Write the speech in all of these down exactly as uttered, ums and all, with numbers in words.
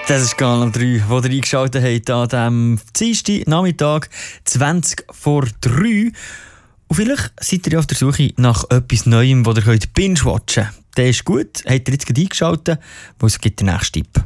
Das ist Kanal drei, wo ihr eingeschaltet habt an diesem Dienstag Nachmittag zwanzig vor drei. Und vielleicht seid ihr auf der Suche nach etwas Neuem, das ihr binge-watchen könnt. Der ist gut, habt ihr jetzt gerade eingeschaltet, wo es gibt den nächsten Tipp.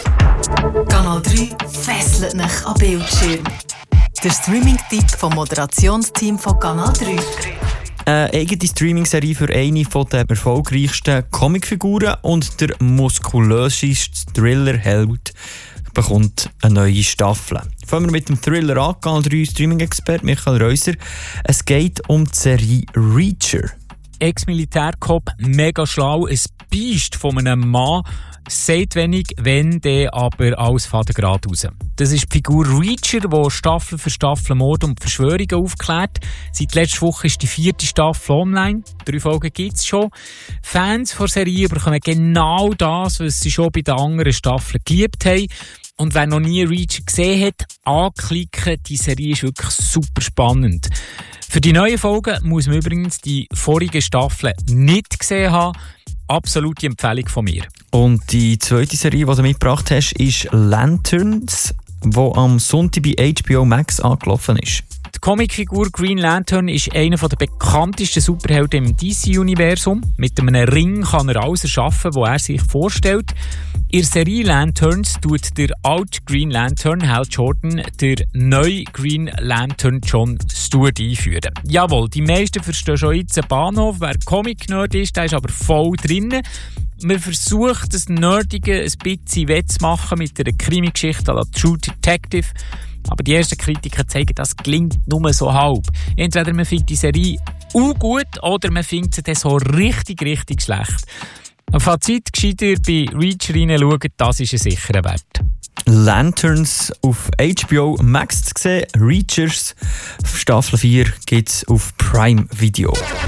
Kanal drei fesselt euch an Bildschirm. Der Streaming-Tipp vom Moderationsteam von Kanal drei. Eine eigene Streaming-Serie für eine der erfolgreichsten Comicfiguren und der muskulöseste Thriller-Held bekommt eine neue Staffel. Fangen wir mit dem Thriller an, Kanal drei Streaming-Experte Michael Reuser. Es geht um die Serie Reacher. Ex-Militärcop, mega schlau, ein Biest von einem Mann, sagt wenig, wenn der aber alles fährt gerade raus. Das ist die Figur Reacher, die Staffel für Staffel Mord und Verschwörungen aufklärt. Seit letzter Woche ist die vierte Staffel online. Drei Folgen gibt es schon. Fans der Serie bekommen genau das, was sie schon bei den anderen Staffeln geliebt haben. Und wer noch nie Reacher gesehen hat, anklicken. Die Serie ist wirklich super spannend. Für die neuen Folgen muss man übrigens die vorigen Staffeln nicht gesehen haben. Absolute Empfehlung von mir. Und die zweite Serie, die du mitgebracht hast, ist Lanterns, die am Sonntag bei H B O Max angelaufen ist. Die Comicfigur Green Lantern ist einer der bekanntesten Superhelden im D C-Universum. Mit einem Ring kann er alles erschaffen, was er sich vorstellt. In der Serie Lanterns tut der alte Green Lantern, Hal Jordan, der neue Green Lantern John Stewart einführen. Jawohl, die meisten verstehen schon jetzt den Bahnhof. Wer Comic-Nerd ist, der ist aber voll drin. Man versucht, das Nerdige ein bisschen wettzumachen mit einer Krimi-Geschichte à la True Detective. Aber die ersten Kritiker zeigen, das gelingt nur so halb. Entweder man findet die Serie auch gut oder man findet sie dann so richtig, richtig schlecht. Ein Fazit gescheiter bei Reacher reinschauen, das ist ein sicherer Wert. Lanterns auf H B O Max zu sehen, Reachers Staffel vier gibt es auf Prime Video.